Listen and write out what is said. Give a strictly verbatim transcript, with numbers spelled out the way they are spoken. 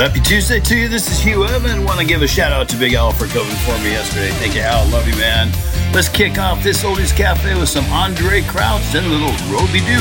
Happy Tuesday to you. This is Hugh Evan. Want to give a shout out to Big Al for covering for me yesterday. Thank you, Al. Love you, man. Let's kick off this Oldies Cafe with some Andre Crouch and a little Roby Doo.